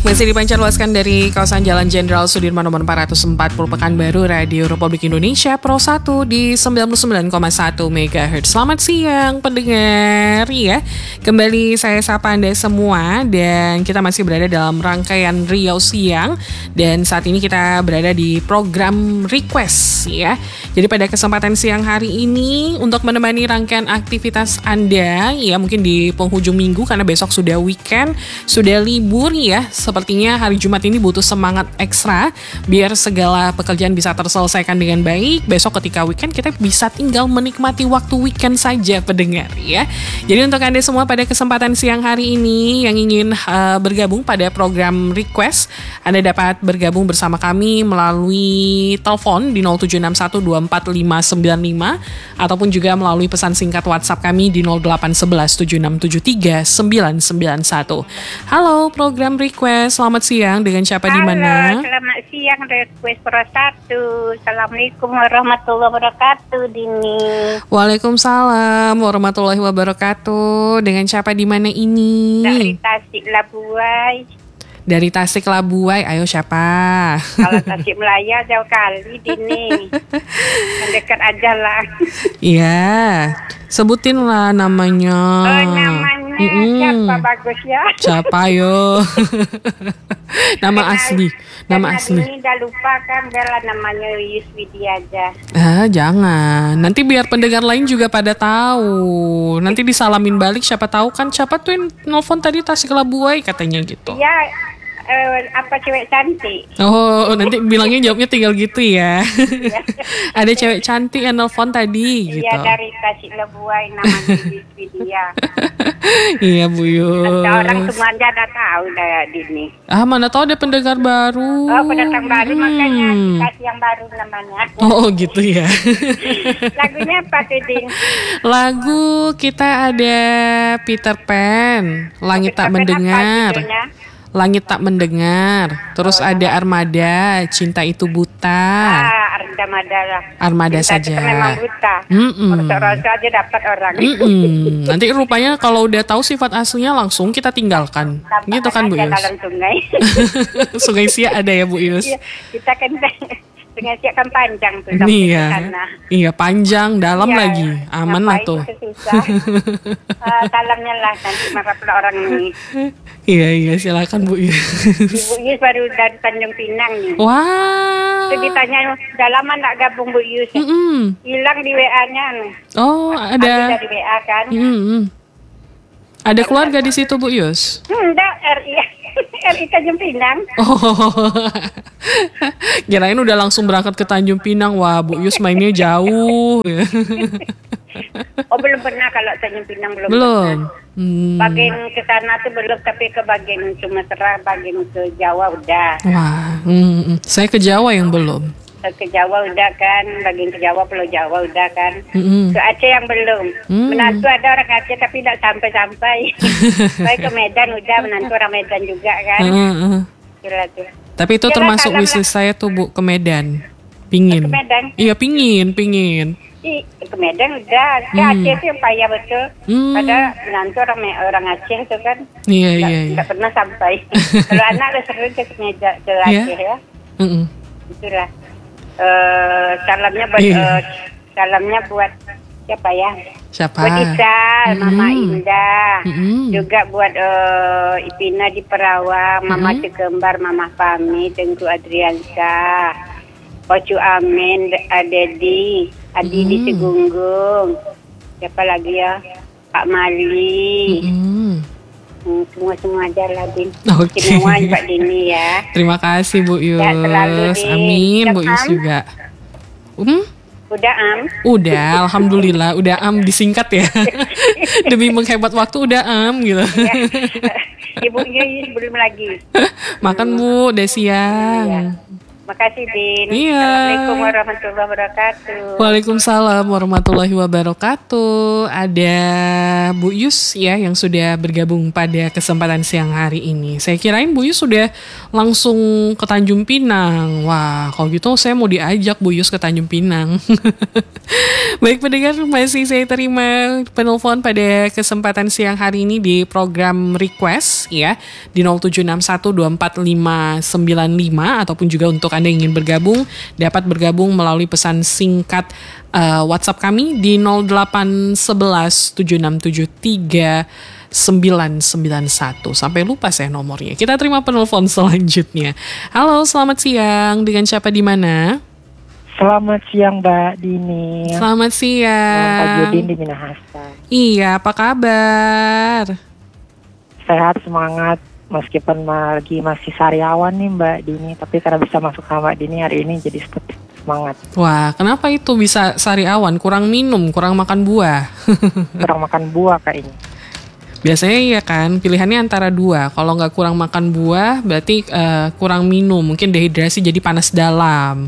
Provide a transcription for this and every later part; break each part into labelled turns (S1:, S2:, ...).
S1: Masih dipancarluaskan dari kawasan Jalan Jenderal Sudirman nomor 440 Pekanbaru, Radio Republik Indonesia Pro 1 di 99,1 MHz. Selamat siang pendengar ya. Kembali saya sapa Anda semua dan kita masih berada dalam rangkaian Riau Siang dan saat ini kita berada di program Request ya. Jadi pada kesempatan siang hari ini untuk menemani rangkaian aktivitas Anda ya, mungkin di penghujung minggu karena besok sudah weekend, sudah libur ya. Sepertinya hari Jumat ini butuh semangat ekstra biar segala pekerjaan bisa terselesaikan dengan baik. Besok ketika weekend kita bisa tinggal menikmati waktu weekend saja pendengar ya. Jadi untuk Anda semua pada kesempatan siang hari ini yang ingin bergabung pada program Request, Anda dapat bergabung bersama kami melalui telepon di 0761245595 ataupun juga melalui pesan singkat WhatsApp kami di 08117673 991. Halo program Request. Selamat siang, dengan siapa di mana?
S2: Halo, selamat siang Request Pro 1. Assalamualaikum warahmatullahi wabarakatuh, Dini.
S1: Waalaikumsalam warahmatullahi wabarakatuh. Dengan siapa di mana ini?
S2: Dari Tasik Labuai.
S1: Dari Tasik Labuai, ayo siapa?
S2: Kalau Tasik Melaya jauh kali, Dini. Dekat aja lah.
S1: Iya, sebutin lah namanya.
S2: Oh, namanya siapa bagus ya?
S1: Siapa yo? Nama asli.
S2: Ini udah lupa kan, bela namanya Yuswidi aja.
S1: Jangan. Nanti biar pendengar lain juga pada tahu. Nanti disalamin balik, siapa tahu kan siapa tuh yang nelfon tadi Tasik Labuai katanya gitu.
S2: Iya. Apa cewek cantik?
S1: Oh, nanti bilangnya jawabnya tinggal gitu ya. Ada cewek cantik yang nelfon tadi gitu.
S2: Iya, dari Tasik Labuai, namanya Widya.
S1: Iya Bu Yus.
S2: Orang semua aja udah tahu dah Dini.
S1: Mana tahu ada pendengar baru.
S2: Oh, pendatang baru makanya dikasih yang baru namanya.
S1: Oh gitu ya.
S2: Lagunya apa tuh, Din?
S1: Lagu kita ada Peter Pan, Langit Tak Mendengar. Langit Tak Mendengar. Terus ada Armada, Cinta Itu Buta. Armada
S2: Cinta
S1: saja.
S2: Itu memang buta. Rasa aja dapat orang.
S1: Nanti rupanya kalau udah tahu sifat aslinya langsung kita tinggalkan.
S2: Tampak
S1: gitu kan Bu Yus?
S2: dalam sungai.
S1: Sungai Siak ada ya Bu Yus?
S2: Iya, kita kan Sungai Siak kan panjang tuh.
S1: Iya panjang, dalam
S2: iya,
S1: lagi. Aman lah tuh.
S2: Dalamnya lah nanti marah pula orang ini.
S1: Iya silakan Bu Yus.
S2: Ibu Yus baru dari Tanjung Pinang nih.
S1: Wah.
S2: Itu ditanya udah lama nak gabung Bu Yus. Hilang di WA-nya.
S1: Oh ada.
S2: Di WA kan.
S1: Ada keluarga di situ Bu Yus?
S2: Enggak, RI Tanjung Pinang.
S1: Oh, kirain udah langsung berangkat ke Tanjung Pinang. Wah, Bu Yus mainnya jauh.
S2: Oh, belum pernah kalau Tanjung Pinang belum. Bagian ke sana tuh belum, tapi ke bagian Sumatera, bagian ke Jawa udah.
S1: Wah, saya ke Jawa yang belum.
S2: Ke Jawa udah kan, bagian ke Jawa, Pulau Jawa udah kan. Ke Aceh yang belum. Menantu ada orang Aceh tapi tidak sampai-sampai. Saya ke Medan udah, menantu orang Medan juga kan. Tuh.
S1: Tapi itu termasuk wishlist saya tuh Bu, ke Medan. Pingin.
S2: Ke Medan?
S1: Iya pingin.
S2: Ke Medan udah, ke Aceh itu yang payah betul. Ada menantu orang Aceh itu kan.
S1: Iya.
S2: Tidak pernah sampai. Kalau anak udah sering ke Medan, ke Aceh ya. Itulah. Salamnya buat siapa ya?
S1: Siapa?
S2: Buat Isal, Mama Indah. Juga buat Ipina di Perawang, Mama Cikembar, Mama Fami, Tengku Adriansa, Ocu Amin, Adedi, Adi di Segunggung. Siapa lagi ya? Pak Mali. Semua aja lah, Din.
S1: Oke.
S2: Semua Pak Dini ya.
S1: Terima kasih Bu Yus.
S2: Ya, selalu,
S1: Amin Bu Yus juga. Udah, alhamdulillah udah disingkat ya. Demi menghemat waktu udah gitu.
S2: Ya. Ibunya belum lagi.
S1: Makan Bu, udah siang.
S2: Ya. Makasih, Din.
S1: Iya.
S2: Assalamualaikum warahmatullahi wabarakatuh.
S1: Waalaikumsalam warahmatullahi wabarakatuh. Ada Bu Yus ya yang sudah bergabung pada kesempatan siang hari ini. Saya kirain Bu Yus sudah langsung ke Tanjung Pinang. Wah, kalau gitu saya mau diajak Bu Yus ke Tanjung Pinang. Baik pendengar, masih saya terima penelpon pada kesempatan siang hari ini di program request ya di 0761245595 ataupun juga untuk Anda yang ingin bergabung dapat bergabung melalui pesan singkat WhatsApp kami di 08117673 991. Sampai lupa saya nomornya. Kita terima penelpon selanjutnya. Halo, selamat siang. Dengan siapa di mana?
S3: Selamat siang Mbak Dini.
S1: Selamat siang.
S3: Pak Judin di Minahasa.
S1: Iya, apa kabar?
S3: Sehat, semangat. Meskipun masih sariawan nih Mbak Dini, tapi karena bisa masuk sama Mbak Dini hari ini jadi semangat.
S1: Wah, kenapa itu bisa sariawan? Kurang minum, kurang makan buah?
S3: Kurang makan buah kayaknya.
S1: Biasanya ya kan, pilihannya antara dua. Kalau nggak kurang makan buah, berarti kurang minum. Mungkin dehidrasi jadi panas dalam.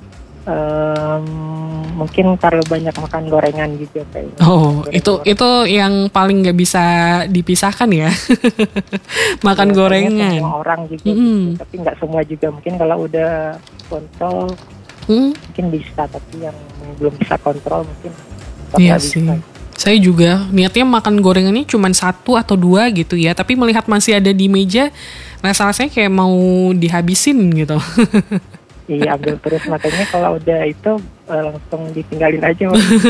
S3: Mungkin kalau banyak makan gorengan gitu kayaknya.
S1: Oh, itu yang paling nggak bisa dipisahkan ya. Makan
S3: ya,
S1: gorengan.
S3: Semua orang juga, gitu. Tapi nggak semua juga. Mungkin kalau udah kontrol, mungkin bisa. Tapi yang belum bisa kontrol mungkin
S1: iya sih. Bisa. Saya juga niatnya makan gorengannya cuma 1 atau 2 gitu ya. Tapi melihat masih ada di meja, rasanya kayak mau dihabisin gitu.
S3: Iya, ambil terus, makanya kalau udah itu langsung ditinggalin aja.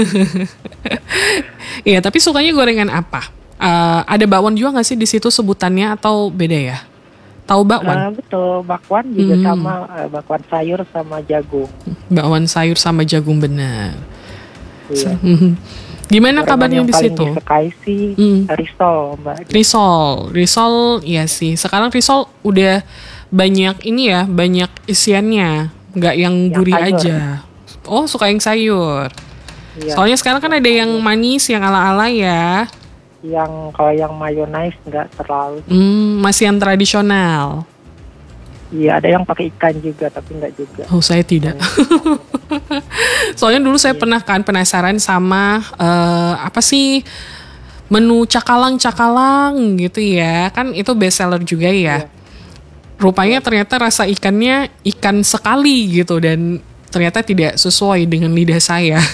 S1: Iya, tapi sukanya gorengan apa? Ada bakwan juga nggak sih di situ sebutannya atau beda ya? Tahu bakwan?
S3: Betul, bakwan juga sama bakwan sayur sama jagung.
S1: Bakwan sayur sama jagung, benar.
S3: Iya.
S1: Gimana kabarnya di situ?
S3: Yang paling disukai sih risol, Mbak.
S1: Risol, iya sih. Sekarang risol udah banyak ini ya, banyak isiannya, nggak yang gurih sayur aja. Oh, suka yang sayur. Iya. Soalnya sekarang kan ada yang manis, yang ala-ala ya.
S3: Yang kalau yang mayonaise nggak terlalu.
S1: Masih yang tradisional.
S3: Iya, ada yang pakai ikan juga, tapi nggak juga.
S1: Oh, saya tidak. Soalnya dulu saya pernah kan penasaran sama apa sih menu cakalang gitu ya, kan itu best seller juga ya. Iya. Rupanya ternyata rasa ikannya ikan sekali gitu dan ternyata tidak sesuai dengan lidah saya.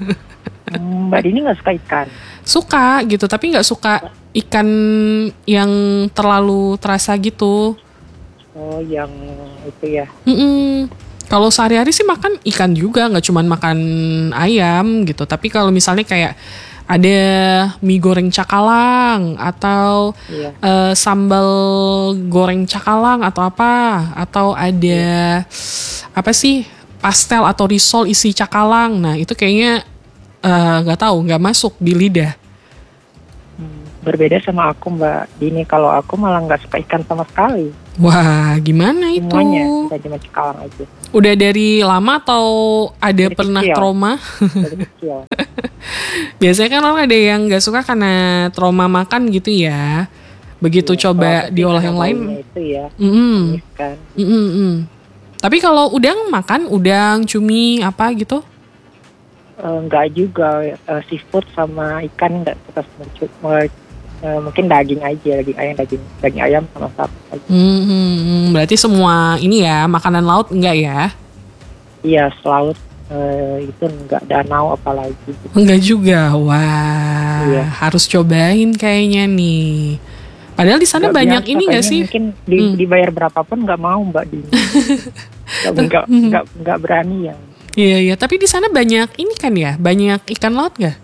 S3: Mbak Dini nggak suka ikan?
S1: Suka gitu, tapi nggak suka ikan yang terlalu terasa gitu.
S3: Oh, yang itu ya.
S1: Kalau sehari-hari sih makan ikan juga, nggak cuma makan ayam gitu. Tapi kalau misalnya kayak ada mie goreng cakalang atau sambal goreng cakalang atau apa, atau ada apa sih pastel atau risol isi cakalang. Nah itu kayaknya nggak masuk di lidah.
S3: Berbeda sama aku Mbak Dini, kalau aku malah nggak suka ikan sama sekali.
S1: Wah, gimana itu?
S3: Semuanya, cuma cakalang aja.
S1: Udah dari lama atau ada dari pernah kecil. Trauma?
S3: Dari kecil.
S1: Biasanya kan orang ada yang nggak suka karena trauma makan gitu ya. Begitu coba diolah yang lain.
S3: Itu ya.
S1: Kan. Tapi kalau udang makan, udang, cumi, apa gitu?
S3: Enggak juga, seafood sama ikan enggak suka sama mungkin daging aja, daging ayam sama sapi aja.
S1: Berarti semua ini ya, makanan laut enggak ya?
S3: Iya, selaut itu enggak, danau apalagi.
S1: Enggak juga, wah iya. Harus cobain kayaknya nih. Padahal di sana banyak biasa, ini enggak sih?
S3: Mungkin dibayar berapapun enggak mau Mbak Dini. Enggak berani ya.
S1: Iya, tapi di sana banyak ini kan ya, banyak ikan laut nggak?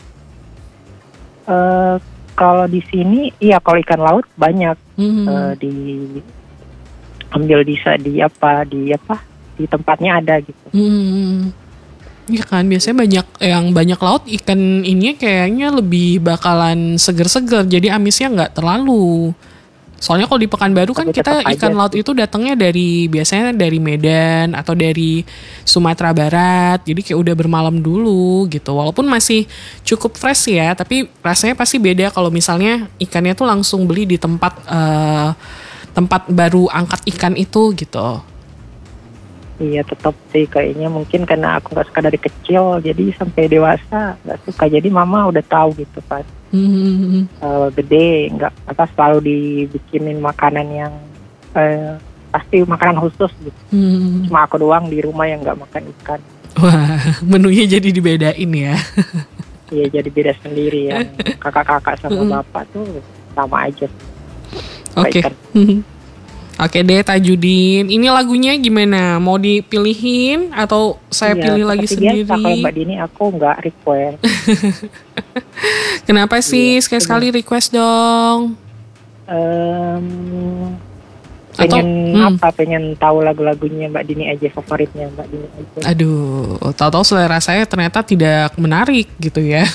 S3: Kalau di sini, iya kalau ikan laut banyak diambil di tempatnya ada gitu.
S1: Iya kan, biasanya banyak laut ikan ini kayaknya lebih bakalan seger-seger, jadi amisnya nggak terlalu. Soalnya kalau di Pekanbaru kan kita ikan laut itu datangnya biasanya dari Medan atau dari Sumatera Barat. Jadi kayak udah bermalam dulu gitu. Walaupun masih cukup fresh ya, tapi rasanya pasti beda kalau misalnya ikannya tuh langsung beli di tempat baru angkat ikan itu gitu.
S3: Iya tetap sih kayaknya mungkin karena aku nggak suka dari kecil jadi sampai dewasa nggak suka, jadi mama udah tahu gitu pas gede nggak apa selalu dibikinin makanan yang pasti makanan khusus gitu. Cuma aku doang di rumah yang nggak makan ikan.
S1: Wah, menunya jadi dibedain ya.
S3: Iya jadi beda sendiri, yang kakak-kakak sama bapak tuh sama aja.
S1: Oke. Oke deh Tajudin, ini lagunya gimana? Mau dipilihin atau saya pilih lagi sendiri?
S3: Biasa, kalau Mbak Dini aku nggak request.
S1: Kenapa sih? Sekali-sekali request dong.
S3: Pengen tahu lagu-lagunya Mbak Dini aja, favoritnya Mbak Dini aja.
S1: Aduh, tahu-tahu selera saya ternyata tidak menarik gitu ya.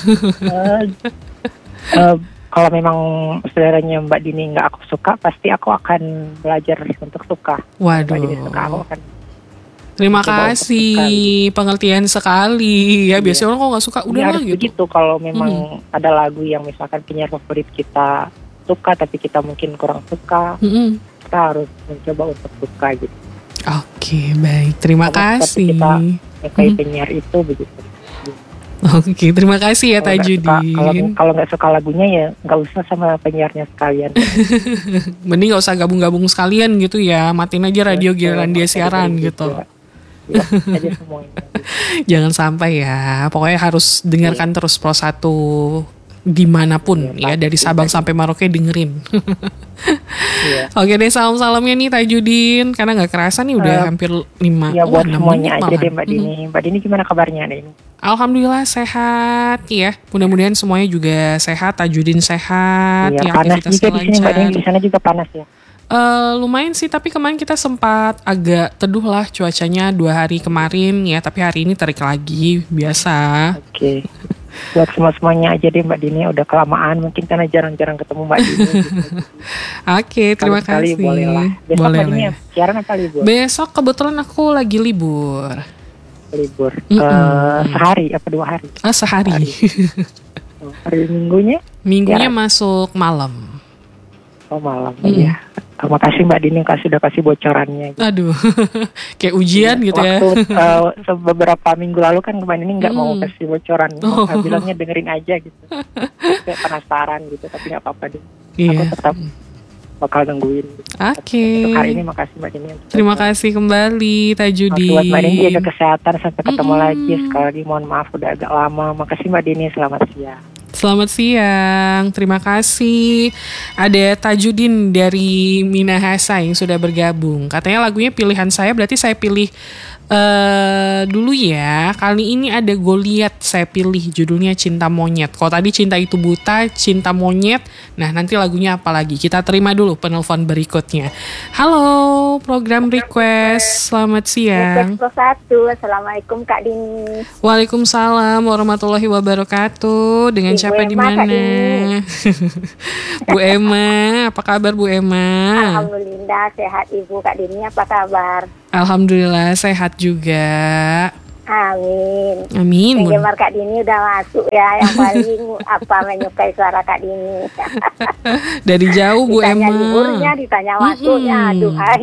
S3: Kalau memang seleranya Mbak Dini nggak aku suka, pasti aku akan belajar untuk suka.
S1: Waduh.
S3: Mbak Dini suka, aku akan.
S1: Terima kasih, pengertian sekali. Ya biasanya orang kalau nggak suka udah lah gitu.
S3: Begitu kalau memang ada lagu yang misalkan penyanyi favorit kita suka, tapi kita mungkin kurang suka, kita harus mencoba untuk suka gitu.
S1: Oke, baik. Terima kasih.
S3: Kita kayak penyiar itu begitu.
S1: Oke, terima kasih ya Tajudin.
S3: Kalau nggak suka lagunya ya nggak usah sama penyiarnya sekalian.
S1: Mending nggak usah gabung-gabung sekalian gitu ya, matiin aja radio giliran dia siaran gitu.
S3: Ya, aja semuanya.
S1: Jangan sampai ya, pokoknya harus dengarkan terus Pro 1 dimanapun ya, dari Sabang sampai Merauke dengerin. Oke deh, salam-salamnya nih Tajudin, karena nggak kerasa nih udah hampir 5.
S3: Ya buat semuanya aja deh Mbak Dini. Mbak Dini gimana kabarnya nih?
S1: Alhamdulillah sehat ya. Mudah-mudahan semuanya juga sehat, Tajudin sehat.
S3: Ya, panas juga di sini Mbak Dini, di sana juga panas ya.
S1: Lumayan sih, tapi kemarin kita sempat agak teduh lah cuacanya 2 hari kemarin ya, tapi hari ini terik lagi biasa.
S3: Oke. Buat semuanya aja deh Mbak Dini, udah kelamaan mungkin karena jarang-jarang ketemu Mbak Dini.
S1: Oke, terima kasih.
S3: Boleh lah. Besok
S1: boleh
S3: Mbak Dini siaran apa libur?
S1: Besok kebetulan aku lagi libur.
S3: Sehari apa 2 hari?
S1: Sehari.
S3: Hari Minggunya
S1: masuk malam.
S3: Oh malam, iya. Terima kasih Mbak Dini sudah kasih bocorannya. Gitu.
S1: Aduh, kayak ujian gitu ya.
S3: Beberapa minggu lalu kan Mbak Dini nggak mau kasih bocoran, bilangnya dengerin aja gitu. Kayak penasaran gitu, tapi nggak apa-apa deh. Aku tetap bakal nungguin.
S1: Oke.
S3: Untuk hari ini makasih Mbak Dini.
S1: Terima kasih kembali Tajudin.
S3: Buat Mbak Dini jaga kesehatan, sampai ketemu lagi. Sekali lagi mohon maaf udah agak lama. Makasih Mbak Dini, selamat siang.
S1: Selamat siang, terima kasih. Ada Tajudin dari Minahasa yang sudah bergabung. Katanya lagunya pilihan saya, berarti saya pilih dulu ya. Kali ini ada Goliat saya pilih, judulnya Cinta Monyet. Kalau tadi Cinta Itu Buta, Cinta Monyet. Nah nanti lagunya apa lagi? Kita terima dulu penelpon berikutnya. Halo, program request, selamat siang.
S2: Request Pro 1, Assalamualaikum Kak Dini.
S1: Waalaikumsalam warahmatullahi wabarakatuh. Dengan
S2: Ibu
S1: siapa di mana? Bu Emma, apa kabar Bu Emma?
S2: Alhamdulillah sehat Ibu. Kak Dini apa kabar?
S1: Alhamdulillah sehat juga.
S2: Amin.
S1: Amin.
S2: Penggemar Kak Dini udah masuk ya. Yang paling menyukai suara Kak Dini.
S1: Dari jauh Bu Emma.
S2: Ditanya liburnya, ditanya masuknya. Aduh hai.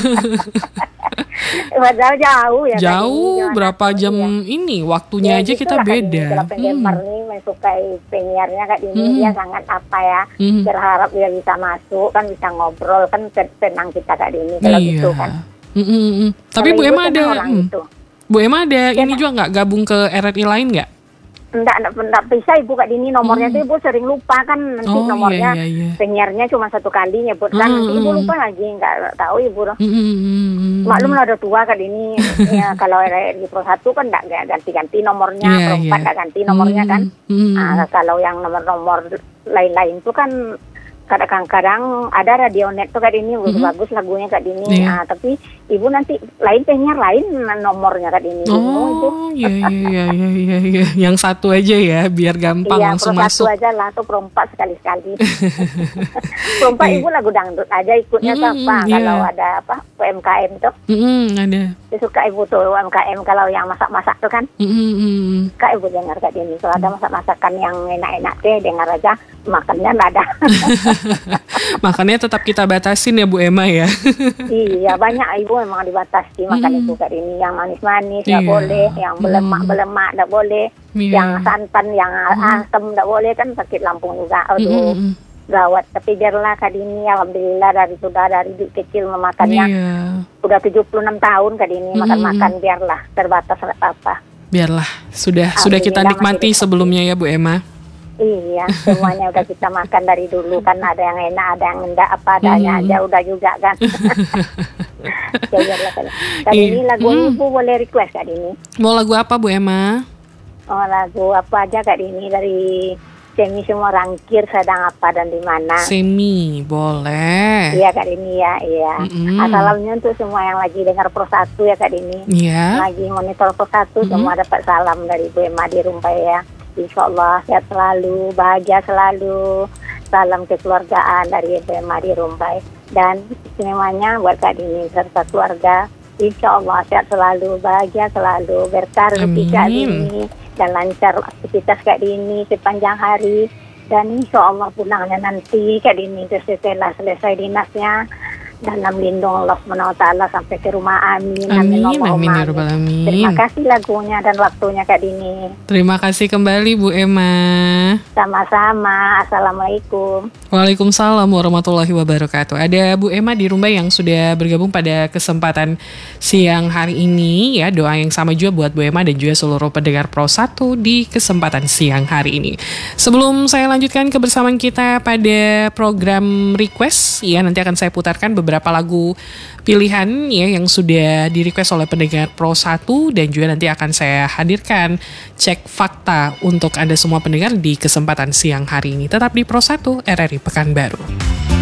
S2: Padahal jauh ya.
S1: Jauh berapa jam
S2: ya.
S1: Ini waktunya
S2: ya,
S1: aja kita beda.
S2: Kalau penggemar nih mensukai penyiarnya Kak Dini, dia sangat berharap dia bisa masuk, kan bisa ngobrol, kan tenang kita Kak Dini kalau gitu kan.
S1: Tapi Bu Emma ada
S2: gitu.
S1: Bu Emma ada ini juga nggak gabung ke RRI lain nggak?
S2: Enggak bisa Ibu Kak Dini, nomornya tuh Ibu sering lupa kan, nanti nomornya penyiarnya cuma 1 kali nyebut kan, nanti Ibu lupa lagi, nggak tahu Ibu. Maklum lah udah tua Kak Dini. Ya, kalau RRI Pro 1 kan nggak ganti-ganti nomornya, Pro 4 nggak ganti nomornya kan. Nah, kalau yang nomor-nomor lain-lain tuh kan kadang-kadang ada radionet tuh Kak Dini, bagus lagunya Kak Dini. Nah, tapi Ibu nanti lain penyiar lain nomornya Kak Dini.
S1: Oh iya. Yang satu aja ya biar gampang langsung masuk.
S2: Iya, Pro 1 aja lah, tuh Pro 4 sekali-sekali. Pro 4 Ibu lagu dangdut aja ikutnya apa? Kalau ada UMKM tuh.
S1: Ada.
S2: Suka Ibu tuh UMKM kalau yang masak-masak tuh kan. Kak Ibu dengar Kak Dini, kalau ada masak-masakan yang enak-enak deh dengar aja, makannya nggak ada.
S1: Makannya tetap kita batasin ya Bu Emma ya.
S4: Iya, banyak ibu memang dibatasi makan itu Kak Dini. Yang manis-manis nggak boleh, yang belemak-belemak nggak boleh, yang santan, yang asam nggak boleh, kan sakit lambung juga. Aduh, gawat. Tapi biarlah Kak Dini, alhamdulillah dari kecil memakannya. Udah 76 tahun Kak Dini makan-makan, biarlah terbatas apa.
S1: Biarlah, sudah kita nikmati sebelumnya ya Bu Emma.
S4: Iya, semuanya udah kita makan dari dulu kan, ada yang enak, ada yang enggak, apa adanya aja udah juga kan. Kak Dini lagunya Ibu boleh request Kak Dini.
S1: Mau lagu apa Bu Emma?
S4: Oh, lagu apa aja Kak Dini, dari Semi Semua Rangkir, Sedang Apa dan Di Mana.
S1: Semi, boleh.
S4: Iya Kak Dini ya, iya. Salamnya untuk semua yang lagi dengar Pro 1 ya Kak Dini.
S1: Iya.
S4: Lagi monitor Pro 1, semua dapat salam dari Bu Emma di Rumbai ya. Insyaallah sehat selalu, bahagia selalu. Salam kekeluargaan dari Bu Emma di Rumbai. Dan istimewanya buat Kak Dini serta keluarga. Insyaallah sehat selalu, bahagia selalu, berkah rezeki Kak Dini. Dan lancar aktivitas Kak Dini sepanjang hari, dan insyaallah pulangnya nanti Kak Dini setelah selesai dinasnya dalam lindung Allah SWT sampai ke rumah. Amin.
S1: Amin ya rabbal alamin.
S4: Terima kasih lagunya dan waktunya Kak Dini.
S1: Terima kasih kembali Bu Emma.
S4: Sama-sama. Assalamualaikum.
S1: Waalaikumsalam warahmatullahi wabarakatuh. Ada Bu Emma di Rumbai yang sudah bergabung pada kesempatan siang hari ini ya. Doa yang sama juga buat Bu Emma dan juga seluruh pendengar Pro 1 di kesempatan siang hari ini. Sebelum saya lanjutkan kebersamaan kita pada program request ya, nanti akan saya putarkan beberapa lagu pilihan ya yang sudah di-request oleh pendengar Pro 1, dan juga nanti akan saya hadirkan cek fakta untuk Anda semua pendengar di kesempatan siang hari ini. Tetap di Pro 1 RRI Pekanbaru.